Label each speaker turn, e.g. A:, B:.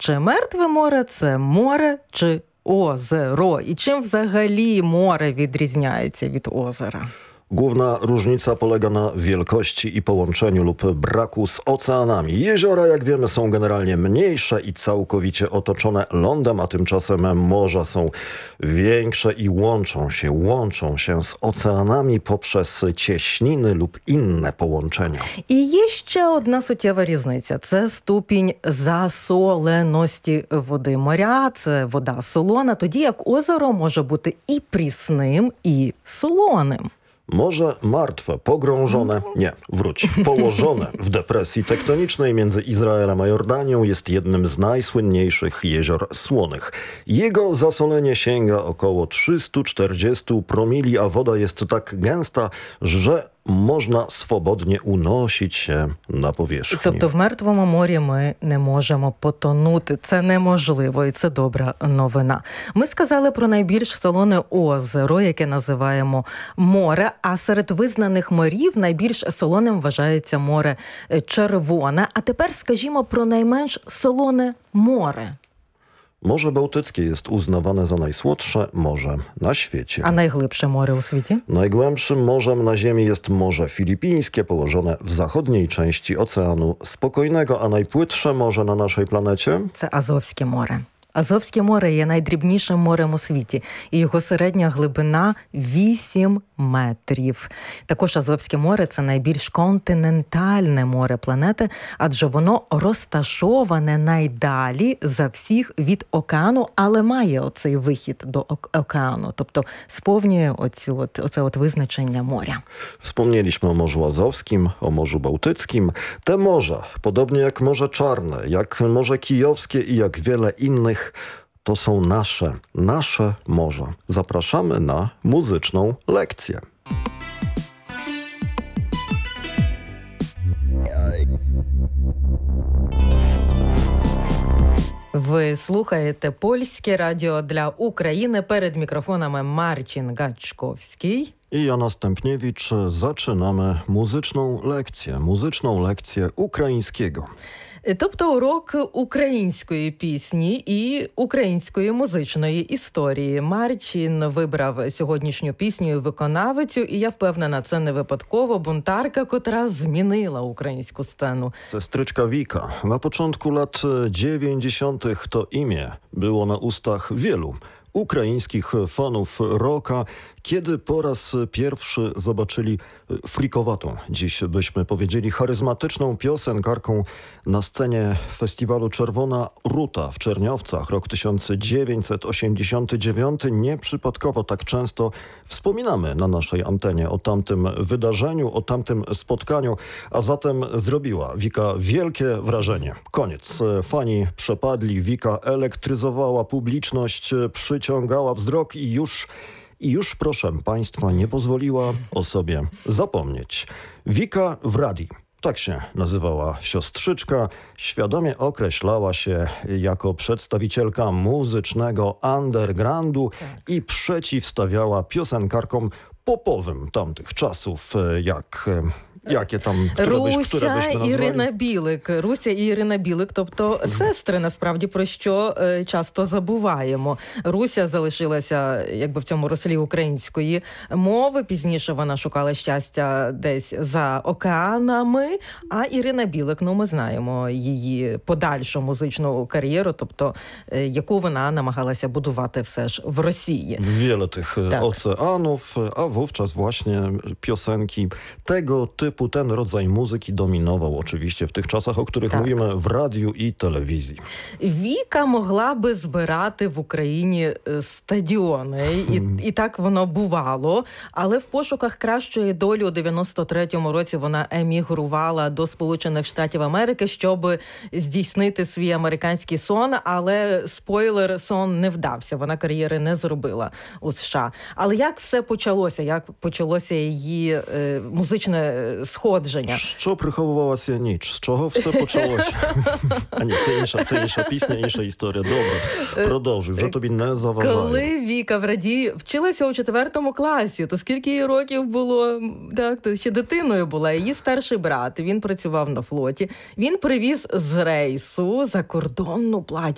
A: Чи мертве море – це море чи озеро? І чим взагалі море відрізняється від озера?
B: Główna różnica polega na wielkości i połączeniu lub braku z oceanami. Jeziora, jak wiemy, są generalnie mniejsze i całkowicie otoczone lądem, a tymczasem morza są większe i łączą się z oceanami poprzez cieśniny lub inne połączenia.
A: І є ще одна суттєва різниця. Це ступінь засоленості води моря, це вода солона, тоді як озеро може бути і прісним, і солоним.
B: Morze martwe, pogrążone, położone w depresji tektonicznej między Izraelem a Jordanią jest jednym z najsłynniejszych jezior słonych. Jego zasolenie sięga około 340 promili, a woda jest tak gęsta, że можна свободно уносити się на поверхню.
A: Тобто в Мертвому морі ми не можемо потонути. Це неможливо, і це добра новина. Ми сказали про найбільш солоне озеро, яке називаємо море, а серед визнаних морів найбільш солоним вважається море Червоне. А тепер скажімо про найменш солоне море.
B: Morze Bałtyckie jest uznawane za najsłodsze morze na świecie.
A: A najglębsze morze u świecie?
B: Najgłębszym morzem na Ziemi jest Morze Filipińskie, położone w zachodniej części Oceanu Spokojnego, a najpłytsze morze na naszej planecie?
A: Це Азовське море. Азовське море є найдрібнішим морем у світі, і його середня глибина 8 метрів. Також Азовське море – це найбільш континентальне море планети, адже воно розташоване найдалі за всіх від океану, але має оцей вихід до океану, тобто сповнює оце wизначення моря.
B: Wspomnieliśmy o Morzu Azowskim, o Morzu Bałtyckim. Te morza, podobnie jak Morze Czarne, jak Morze Kijowskie i jak wiele innych, to są nasze morza. Zapraszamy na muzyczną lekcję.
A: Ви слухаєте Польське радіо для України. Перед мікрофонами Марcin Gaczkowski.
B: I Jana Stępniewicz. Zaczynamy muzyczną lekcję ukraińskiego.
A: Тобто урок української пісні і української музичної історії. Марчин вибрав сьогоднішню пісню і виконавицю, і я впевнена, це не випадково. Бунтарка, котра змінила українську сцену.
B: Sestryczka Wika. Na początku lat 90. to imię było na ustach wielu ukraińskich fanów rocka, kiedy po raz pierwszy zobaczyli frikowatą, dziś byśmy powiedzieli charyzmatyczną piosenkarką na scenie festiwalu Czerwona Ruta w Czerniowcach, rok 1989. Nieprzypadkowo tak często wspominamy na naszej antenie o tamtym wydarzeniu, o tamtym spotkaniu, a zatem zrobiła Wika wielkie wrażenie. Koniec. Fani przepadli, Wika elektryzowała publiczność, przyciągała wzrok i już, proszę Państwa, nie pozwoliła o sobie zapomnieć. Wika w radi. Tak się nazywała siostrzyczka. Świadomie określała się jako przedstawicielka muzycznego undergroundu i przeciwstawiała piosenkarkom popowym tamtych czasów, Jakie tam, które byśmy nazwali?
A: Руся і Ірина Білик, тобто сестри, насправді, про що часто забуваємо. Руся залишилася, якби в цьому рослі української мови, пізніше вона шукала щастя десь за океанами, а Ірина Білик, ми знаємо її подальшу музичну кар'єру, тобто яку вона намагалася будувати все ж w Rosji.
B: Wiele tych oceanów, a wówczas właśnie piosenki tego typu, ten rodzaj muzyki dominował oczywiście w tych czasach, o których mówimy, w radiu i telewizji.
A: Віка могла би збирати в Україні стадіони, і так воно бувало, але в пошуках кращої долі у 93-му році вона емігрувала до Сполучених Штатів Америки, щоб здійснити свій американський сон, але, спойлер, сон не вдався, вона кар'єри не зробила у США. Але як все почалося? Як почалося її музичне сходження?
B: Що приховувала ця ніч? З чого все почалося? А ні, це інша пісня, інша історія. Добре, продовжуй, вже тобі не заважаю.
A: Коли Віка в Раді вчилася у 4 класі, то скільки їй років було? Так, то ще дитиною була. Її старший брат, він працював на флоті. Він привіз з рейсу закордонну